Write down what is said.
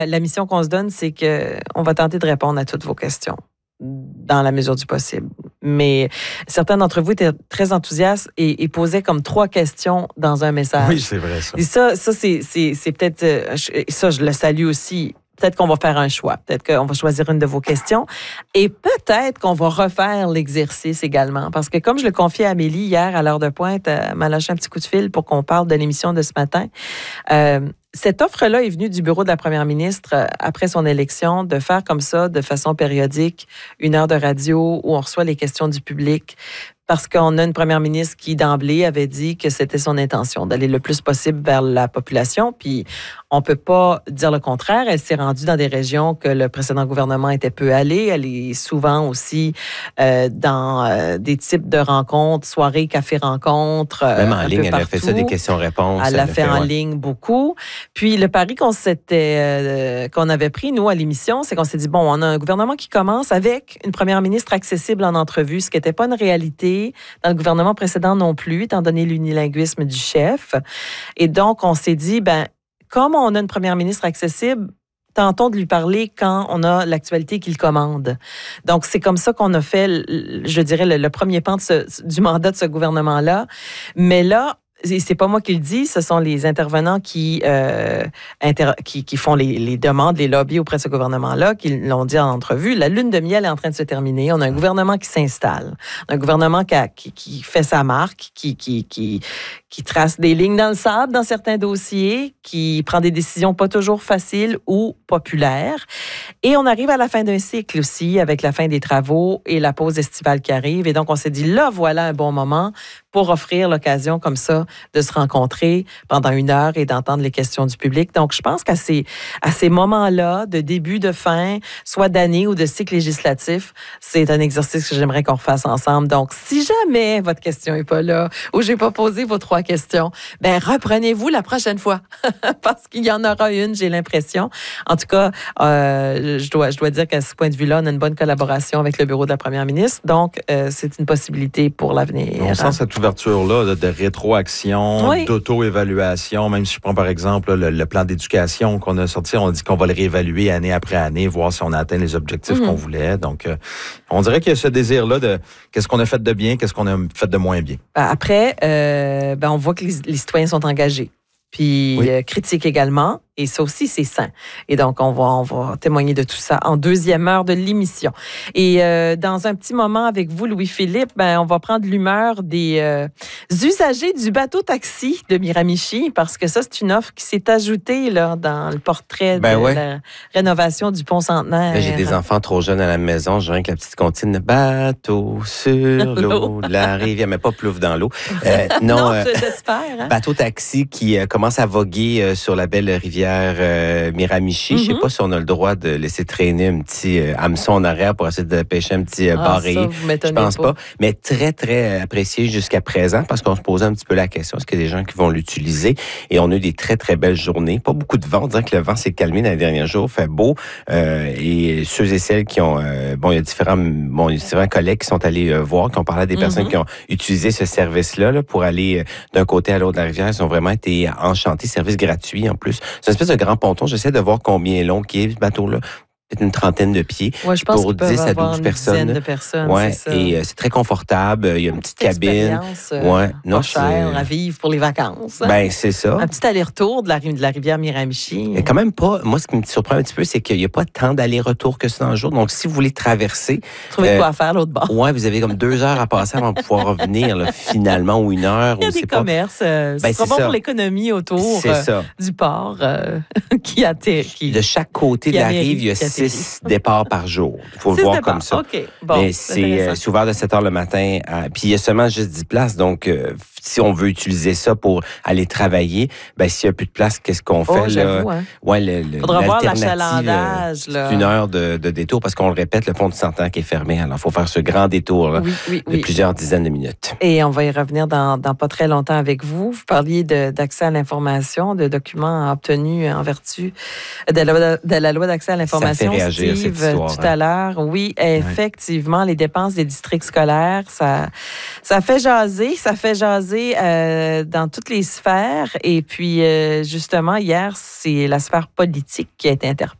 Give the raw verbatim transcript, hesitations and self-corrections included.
La mission qu'on se donne, c'est qu'on va tenter de répondre à toutes vos questions dans la mesure du possible. Mais certains d'entre vous étaient très enthousiastes et, et posaient comme trois questions dans un message. Oui, c'est vrai, ça. Et ça, ça c'est, c'est, c'est peut-être... Ça, je le salue aussi. Peut-être qu'on va faire un choix. Peut-être qu'on va choisir une de vos questions. Et peut-être qu'on va refaire l'exercice également. Parce que comme je le confiais à Amélie hier à l'heure de pointe, elle m'a lâché un petit coup de fil pour qu'on parle de l'émission de ce matin. Euh, cette offre-là est venue du bureau de la première ministre euh, après son élection de faire comme ça, de façon périodique, une heure de radio où on reçoit les questions du public. Parce qu'on a une première ministre qui, d'emblée, avait dit que c'était son intention d'aller le plus possible vers la population. Puis, on ne peut pas dire le contraire. Elle s'est rendue dans des régions que le précédent gouvernement était peu allé. Elle est souvent aussi euh, dans euh, des types de rencontres, soirées, café-rencontres. Euh, Même en ligne, elle a fait ça, des questions-réponses. Elle l'a fait, fait en ouais. ligne beaucoup. Puis, le pari qu'on s'était, euh, qu'on avait pris, nous, à l'émission, c'est qu'on s'est dit, bon, on a un gouvernement qui commence avec une première ministre accessible en entrevue, ce qui n'était pas une réalité dans le gouvernement précédent non plus, étant donné l'unilinguisme du chef. Et donc, on s'est dit, ben, comme on a une première ministre accessible, tentons de lui parler quand on a l'actualité qu'il commande. Donc, c'est comme ça qu'on a fait, je dirais, le, le premier pan de ce, du mandat de ce gouvernement-là. Mais là, c'est pas moi qui le dis, ce sont les intervenants qui, euh, inter- qui, qui font les, les demandes, les lobbies auprès de ce gouvernement-là, qui l'ont dit en entrevue. La lune de miel est en train de se terminer. On a un gouvernement qui s'installe, un gouvernement qui, a, qui, qui fait sa marque, qui, qui, qui, qui trace des lignes dans le sable dans certains dossiers, qui prend des décisions pas toujours faciles ou populaires. Et on arrive à la fin d'un cycle aussi, avec la fin des travaux et la pause estivale qui arrive. Et donc, on s'est dit, là, voilà un bon moment pour offrir l'occasion comme ça de se rencontrer pendant une heure et d'entendre les questions du public. Donc, je pense qu'à ces, à ces moments-là, de début, de fin, soit d'année ou de cycle législatif, c'est un exercice que j'aimerais qu'on refasse ensemble. Donc, si jamais votre question n'est pas là ou j'ai pas posé vos trois questions, ben reprenez-vous la prochaine fois parce qu'il y en aura une, j'ai l'impression. En tout cas, euh, je dois, je dois dire qu'à ce point de vue-là, on a une bonne collaboration avec le bureau de la première ministre. Donc, euh, c'est une possibilité pour l'avenir. On sent cette ouverture-là de, de rétroaction, oui. d'auto-évaluation. Même si je prends par exemple le, le plan d'éducation qu'on a sorti, on dit qu'on va le réévaluer année après année, voir si on a atteint les objectifs mm-hmm. qu'on voulait. Donc, euh, on dirait qu'il y a ce désir-là de qu'est-ce qu'on a fait de bien, qu'est-ce qu'on a fait de moins bien. Après, euh, ben on voit que les, les citoyens sont engagés. Puis oui. euh, critiques également. Et ça aussi, c'est sain. Et donc, on va, on va témoigner de tout ça en deuxième heure de l'émission. Et euh, dans un petit moment avec vous, Louis-Philippe, ben, on va prendre l'humeur des euh, usagers du bateau-taxi de Miramichi, parce que ça, c'est une offre qui s'est ajoutée là, dans le portrait ben de ouais. la rénovation du pont Centenaire. Ben, j'ai des enfants trop jeunes à la maison. Je viens que la petite comptine, bateau sur l'eau, la rivière, mais pas plouf dans l'eau. Euh, non, non euh, j'espère. Hein? Bateau-taxi qui euh, commence à voguer euh, sur la belle rivière Euh, Miramichi. Mm-hmm. Je sais pas si on a le droit de laisser traîner un petit euh, hameçon en arrière pour essayer de pêcher un petit euh, ah, barré. Je pense pas. pas. Mais très, très apprécié jusqu'à présent parce qu'on se posait un petit peu la question, est-ce qu'il y a des gens qui vont l'utiliser? Et on a eu des très, très belles journées. Pas beaucoup de vent. On dirait que le vent s'est calmé dans les derniers jours. Fait beau. Euh, et ceux et celles qui ont... Euh, bon, il y a différents, bon, il y a différents collègues qui sont allés euh, voir, qui ont parlé à des mm-hmm. personnes qui ont utilisé ce service-là là, pour aller euh, d'un côté à l'autre de la rivière. Ils ont vraiment été enchantés. Service gratuit en plus. C'est une espèce de grand ponton. J'essaie de voir combien est long qui est ce bateau-là. Peut-être une trentaine de pieds ouais, je pense pour dix à douze personnes. Une dizaine de personnes, ouais, c'est ça. Et euh, c'est très confortable. Il y a une petite cabine. Euh, ouais, non, pas cher à vivre pour les vacances. Hein? Ben, c'est ça. Un petit aller-retour de la, de la rivière Miramichi. Mais quand même pas. Moi, ce qui me surprend un petit peu, c'est qu'il n'y a pas tant d'aller-retour que ça dans le jour. Donc, si vous voulez traverser. Trouvez euh, quoi faire l'autre bord. Ouais, vous avez comme deux heures à passer avant de pouvoir revenir, là, finalement, ou une heure. Il y a ou des c'est commerces. Pas... Euh, ben, c'est pas bon pour l'économie autour euh, du port euh, qui atterrit. De chaque côté de la rive, il y a six départs par jour. Il faut le voir départ. comme ça. Okay. Bon, mais c'est, euh, c'est ouvert de sept heures le matin. À, puis il y a seulement juste dix places. Donc, euh, si on veut utiliser ça pour aller travailler, ben s'il n'y a plus de place, qu'est-ce qu'on fait? Oh, là? Hein. Ouais, le, le, faudra voir l'achalandage. Euh, c'est une heure de, de détour parce qu'on le répète, le pont du Centenaire qui est fermé. Alors, il faut faire ce grand détour là, oui, oui, de oui. plusieurs dizaines de minutes. Et on va y revenir dans, dans pas très longtemps avec vous. Vous parliez de, d'accès à l'information, de documents obtenus en vertu de la, de la loi d'accès à l'information. Ça fait réagir, Steve, cette histoire, tout à l'heure. Oui, effectivement, ouais. Les dépenses des districts scolaires, ça, ça fait jaser, ça fait jaser. jaser euh, dans toutes les sphères. Et puis, euh, justement, hier, c'est la sphère politique qui a été interpellée.